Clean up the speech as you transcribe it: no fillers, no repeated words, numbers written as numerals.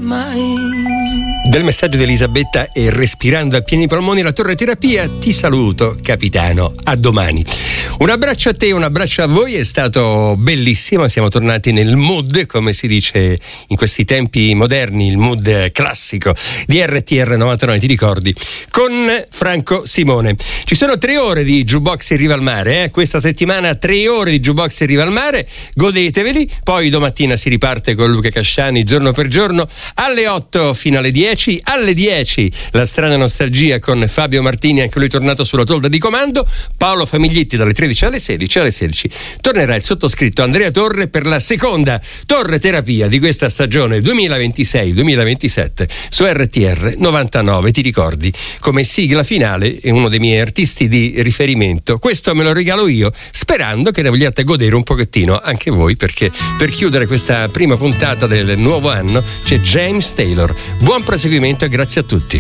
Del messaggio di Elisabetta e respirando a pieni polmoni la torre terapia, ti saluto capitano, a domani. Un abbraccio a te, un abbraccio a voi, è stato bellissimo, siamo tornati nel mood, come si dice in questi tempi moderni, il mood classico di RTR 99, ti ricordi? Con Franco Simone. Ci sono 3 ore di Jukebox in riva al mare, questa settimana 3 ore di Jukebox in riva al mare, godeteveli, poi domattina si riparte con Luca Casciani giorno per giorno, alle 8 fino alle 10, alle 10 la strana nostalgia con Fabio Martini, anche lui tornato sulla tolda di comando, Paolo Famiglietti dalle 13 alle 16, alle 16 tornerà il sottoscritto Andrea Torre per la seconda torre terapia di questa stagione 2026-2027 su RTR 99. Ti ricordi, come sigla finale è uno dei miei artisti di riferimento, questo me lo regalo io sperando che ne vogliate godere un pochettino anche voi, perché per chiudere questa prima puntata del nuovo anno c'è James Taylor. Buon proseguimento e grazie a tutti.